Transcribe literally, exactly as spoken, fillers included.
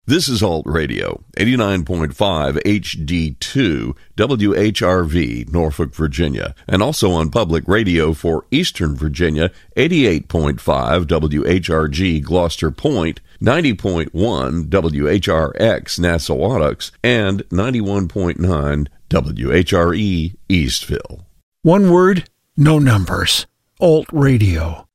This is Alt Radio, eighty-nine point five H D two, W H R V, Norfolk, Virginia, and also on public radio for Eastern Virginia, eighty-eight point five W H R G, Gloucester Point, ninety point one W H R X, Nassawadox, and ninety-one point nine W H R E, Eastville. One word, no numbers. Alt Radio.